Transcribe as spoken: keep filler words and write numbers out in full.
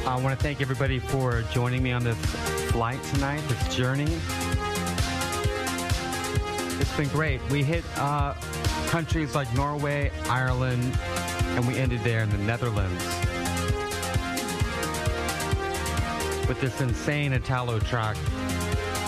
I want to thank everybody for joining me on this flight tonight, this journey. It's been great. We hit uh, countries like Norway, Ireland, and we ended there in the Netherlands with this insane Italo track